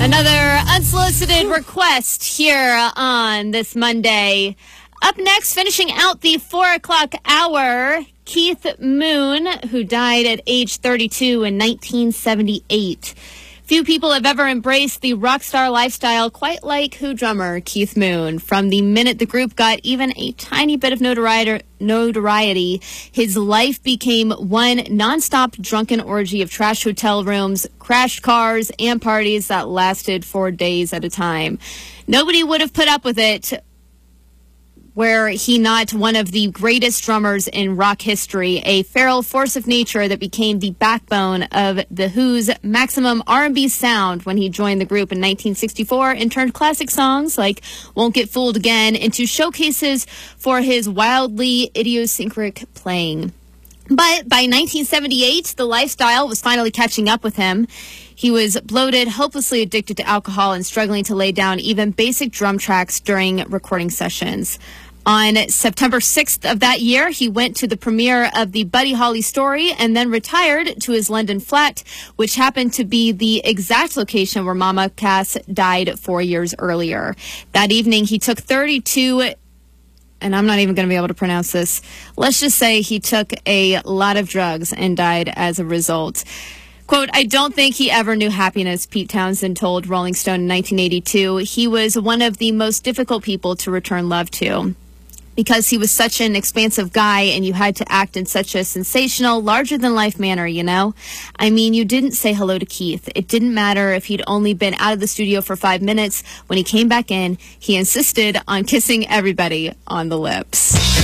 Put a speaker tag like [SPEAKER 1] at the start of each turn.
[SPEAKER 1] Another unsolicited request here on this Monday. Up next, finishing out the 4 o'clock hour, Keith Moon, who died at age 32 in 1978. Few people have ever embraced the rock star lifestyle quite like Who drummer Keith Moon. From the minute the group got even a tiny bit of notoriety, his life became one nonstop drunken orgy of trashed hotel rooms, crashed cars, and parties that lasted for days at a time. Nobody would have put up with it were he not one of the greatest drummers in rock history, a feral force of nature that became the backbone of The Who's maximum R&B sound when he joined the group in 1964 and turned classic songs like Won't Get Fooled Again into showcases for his wildly idiosyncratic playing. But by 1978, the lifestyle was finally catching up with him. He was bloated, hopelessly addicted to alcohol, and struggling to lay down even basic drum tracks during recording sessions. On September 6th of that year, he went to the premiere of the Buddy Holly story and then retired to his London flat, which happened to be the exact location where Mama Cass died 4 years earlier. That evening, he took 32... and I'm not even going to be able to pronounce this. Let's just say he took a lot of drugs and died as a result. Quote, I don't think he ever knew happiness, Pete Townsend told Rolling Stone in 1982. He was one of the most difficult people to return love to, because he was such an expansive guy and you had to act in such a sensational, larger-than-life manner, you know? I mean, you didn't say hello to Keith. It didn't matter if he'd only been out of the studio for 5 minutes. When he came back in, he insisted on kissing everybody on the lips.